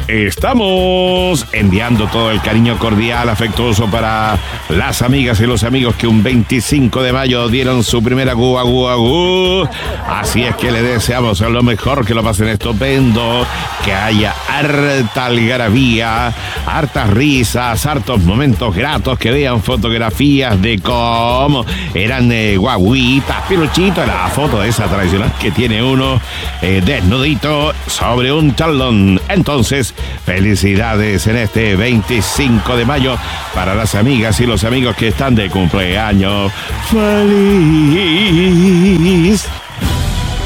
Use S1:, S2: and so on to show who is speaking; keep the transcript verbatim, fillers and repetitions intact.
S1: Estamos enviando todo el cariño cordial, afectuoso para las amigas y los amigos que un veinticinco de mayo dieron su primera gu, gu, gu. Así es que le deseamos lo mejor, que lo pasen estupendo, que haya harta algarabía, hartas risas, hartos momentos gratos, que vean fotografías de cómo eran eh, guaguitas, peluchitos, la foto de esa tradicional que tiene uno eh, desnudito sobre un talón. Entonces, felicidades en este veinticinco de mayo para las amigas y los amigos que están de cumpleaños. ¡Feliz!